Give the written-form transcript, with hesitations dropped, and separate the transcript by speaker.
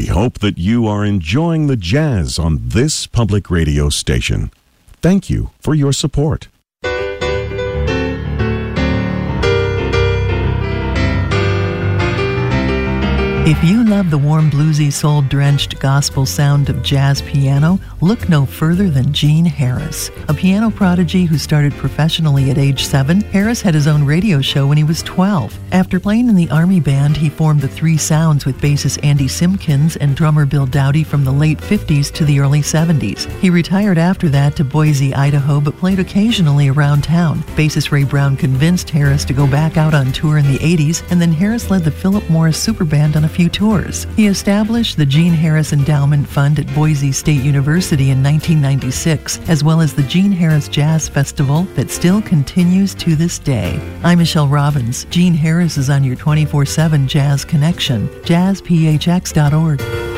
Speaker 1: hope that you are enjoying the jazz on this public radio station. Thank you for your support.
Speaker 2: If you love the warm, bluesy, soul-drenched gospel sound of jazz piano, look no further than Gene Harris. A piano prodigy who started professionally at age 7, Harris had his own radio show when he was 12. After playing in the Army Band, he formed the Three Sounds with bassist Andy Simpkins and drummer Bill Dowdy from the late 50s to the early 70s. He retired after that to Boise, Idaho, but played occasionally around town. Bassist Ray Brown convinced Harris to go back out on tour in the 80s, and then Harris led the Philip Morris Superband on a few tours. He established the Gene Harris Endowment Fund at Boise State University in 1996, as well as the Gene Harris Jazz Festival that still continues to this day. I'm Michelle Robbins. Gene Harris is on your 24/7 Jazz Connection, jazzphx.org.